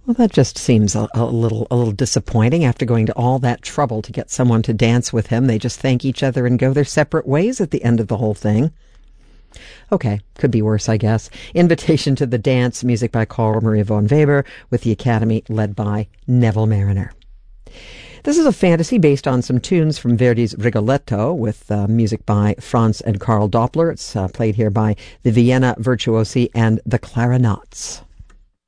Well, that just seems a little disappointing. After going to all that trouble to get someone to dance with him, they just thank each other and go their separate ways at the end of the whole thing. Okay, could be worse, I guess. Invitation to the Dance, music by Carl Maria von Weber, with the Academy led by Neville Marriner. This is a fantasy based on some tunes from Verdi's Rigoletto, with music by Franz and Karl Doppler. It's played here by the Vienna Virtuosi and the Clarinets.